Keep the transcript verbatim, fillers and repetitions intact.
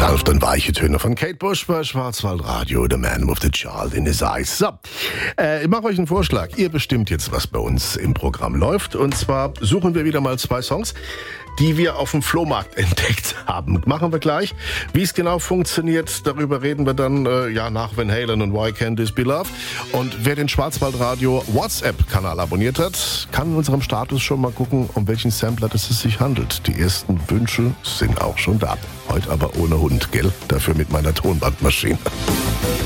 Sanft und weiche Töne von Kate Bush bei Schwarzwaldradio, The Man with the Child in his Eyes. So, äh, ich mache euch einen Vorschlag. Ihr bestimmt jetzt, was bei uns im Programm läuft. Und zwar suchen wir wieder mal zwei Songs, die wir auf dem Flohmarkt entdeckt haben. Machen wir gleich. Wie es genau funktioniert, darüber reden wir dann äh, ja nach Van Halen und Why Can't This Be Love. Und wer den Schwarzwaldradio WhatsApp-Kanal abonniert hat, kann in unserem Status schon mal gucken, um welchen Sampler es sich handelt. Die ersten Wünsche sind auch schon da. Heute aber ohne Hund, gell? Dafür mit meiner Tonbandmaschine.